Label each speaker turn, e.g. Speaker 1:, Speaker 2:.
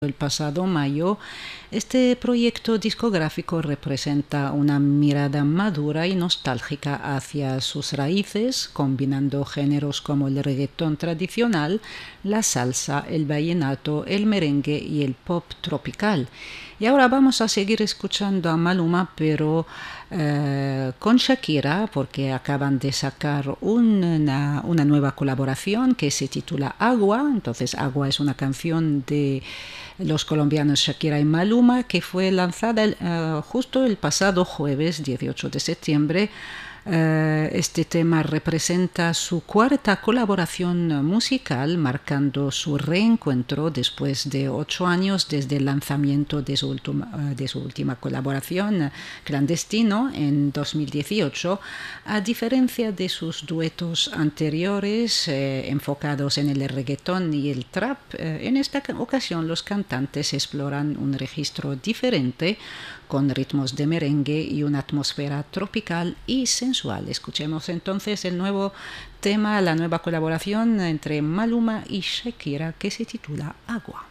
Speaker 1: El pasado mayo, este proyecto discográfico representa una mirada madura y nostálgica hacia sus raíces, combinando géneros como el reggaetón tradicional, la salsa, el vallenato, el merengue y el pop tropical. Y ahora vamos a seguir escuchando a Maluma, pero con Shakira, porque acaban de sacar una nueva colaboración que se titula Agua. Entonces, Agua es una canción de los colombianos Shakira y Maluma, que fue lanzada justo el pasado jueves 18 de septiembre. Este tema representa su cuarta colaboración musical, marcando su reencuentro después de 8 años desde el lanzamiento de su última colaboración, Clandestino, en 2018. A diferencia de sus duetos anteriores, enfocados en el reggaetón y el trap, en esta ocasión los cantantes exploran un registro diferente, con ritmos de merengue y una atmósfera tropical y sensual. Escuchemos entonces el nuevo tema, la nueva colaboración entre Maluma y Shakira, que se titula Agua.